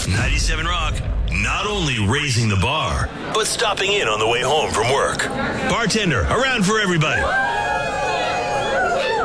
97 Rock, not only raising the bar, but stopping in on the way home from work. Bartender, around for everybody.